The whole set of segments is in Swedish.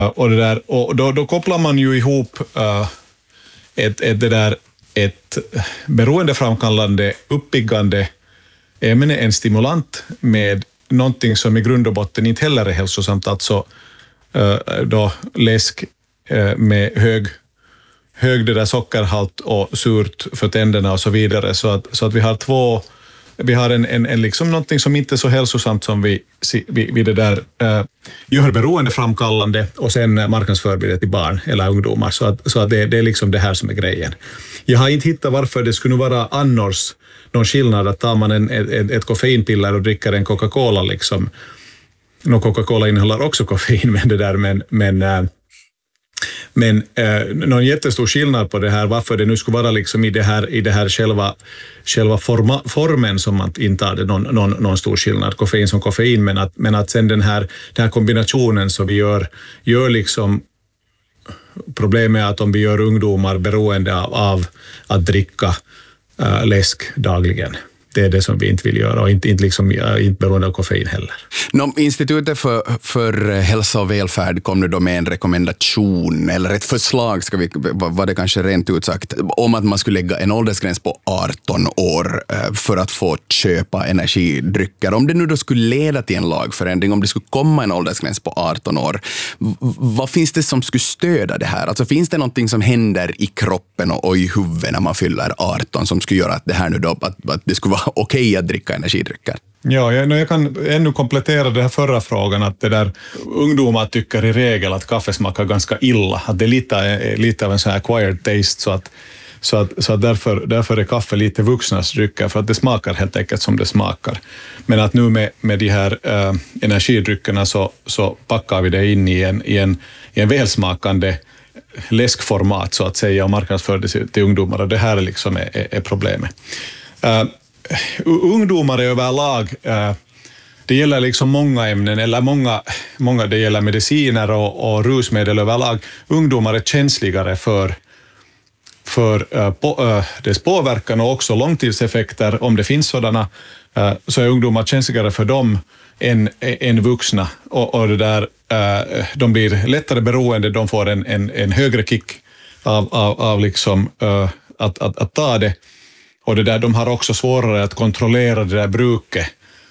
Och, det där, och då kopplar man ju ihop ett beroendeframkallande, uppiggande ämne, en stimulant, med någonting som i grund och botten inte heller är hälsosamt, alltså då läsk med hög det där sockerhalt och surt för tänderna och så vidare, så att vi har en liksom någonting som inte är så hälsosamt som vi det där gör beroendeframkallande och sen marknadsför vi det till barn eller ungdomar, så att det är liksom det här som är grejen. Jag har inte hittat varför det skulle vara annars någon skillnad att tar man ett koffeinpiller och dricker en Coca-Cola liksom. Coca-Cola innehåller också koffein, men det där, men någon jättestor skillnad på det här, varför det nu skulle vara liksom i det här själva formen som man intar det någon stor skillnad, koffein som koffein, men att sen den här kombinationen så vi gör liksom, problemet är att om vi gör ungdomar beroende av att dricka läsk dagligen. Det är det som vi inte vill göra, och inte beroende av koffein heller. Institutet för hälsa och välfärd kom nu då med en rekommendation eller ett förslag, var det kanske rent utsagt, om att man skulle lägga en åldersgräns på 18 år för att få köpa energidrycker. Om det nu då skulle leda till en lagförändring, om det skulle komma en åldersgräns på 18 år, vad finns det som skulle stödja det här? Alltså finns det någonting som händer i kroppen och i huvudet när man fyller 18 som skulle göra att det här nu då, att det skulle vara okej att dricka energidrycker? Ja, jag kan ännu komplettera den här förra frågan, att det där ungdomar tycker i regel att kaffe smakar ganska illa, att det är lite av en sån här acquired taste, så att därför är kaffe lite vuxnas drycker, för att det smakar helt enkelt som det smakar. Men att nu med de här energidryckerna så packar vi det in i en välsmakande läskformat så att säga, och marknadsför det till ungdomar, och det här liksom är problemet. Ungdomar överlag, det gäller liksom många ämnen, eller många det gäller mediciner och rusmedel överlag. Ungdomar är känsligare för dess påverkan och också långtidseffekter, om det finns sådana, så är ungdomar känsligare för dem än vuxna, och det där, de blir lättare beroende, de får en högre kick av liksom att ta det. Och det där, de har också svårare att kontrollera det där bruket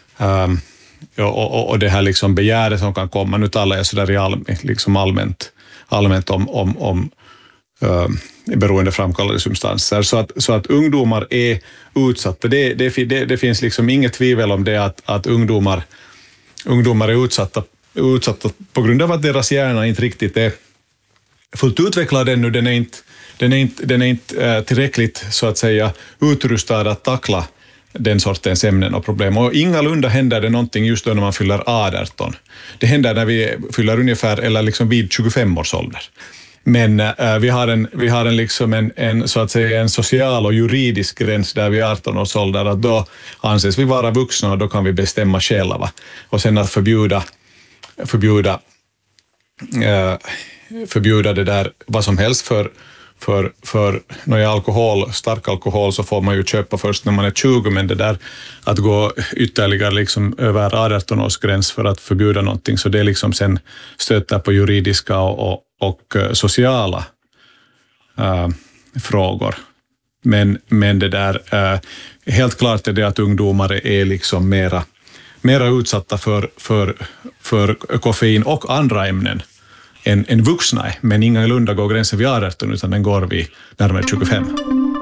och det här liksom begäret som kan komma. Nu talar jag sådär liksom allmänt om beroendeframkallade substanser. Så att ungdomar är utsatta. Det finns liksom inget tvivel om det, att ungdomar är utsatta på grund av att deras hjärna inte riktigt är fullt utvecklad ännu. Den är inte tillräckligt, så att säga, utrustad att tackla den sortens ämnen och problem. Och ingalunda händer det någonting just då när man fyller 18. Det händer när vi fyller ungefär, eller liksom vid 25 års ålder. Men vi har en liksom en så att säga en social och juridisk gräns där vid 18 års ålder, att då anses vi vara vuxna och då kan vi bestämma själva. Och sen att förbjuda det där vad som helst för någon stark alkohol så får man ju köpa först när man är 20, men det där att gå ytterligare liksom över 18 års gräns för att förbjuda någonting, så det är liksom sen stöter på juridiska och sociala frågor. Men det där, helt klart är det att ungdomar är liksom mera utsatta för koffein och andra ämnen än vuxna är, men ingalunda går gränsen vid 18 utan den går vid närmare 25.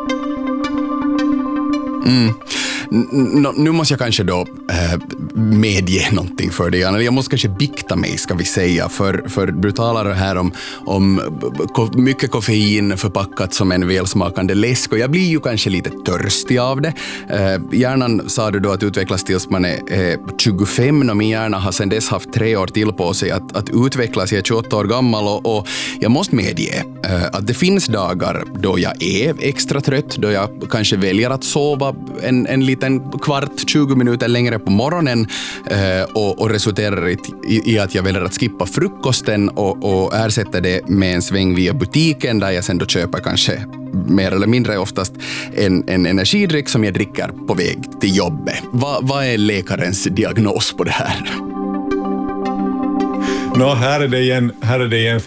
Nu måste jag kanske då medge någonting för dig. Jag måste kanske bikta mig, ska vi säga, för du talar här om mycket koffein förpackat som en välsmakande läsk, och jag blir ju kanske lite törstig av det. Hjärnan, sa du då, att utvecklas tills man är 25, och min hjärna har sedan dess haft 3 år till på sig att utvecklas. Jag är 28 år gammal, och jag måste medge att det finns dagar då jag är extra trött, då jag kanske väljer att sova en liten kvart, 20 minuter längre på morgonen, och resulterar i att jag väljer att skippa frukosten och ersätta det med en sväng via butiken, där jag sen då köper kanske mer eller mindre oftast en energidryck som jag dricker på väg till jobbet. Vad är läkarens diagnos på det här? Nå, här är det igen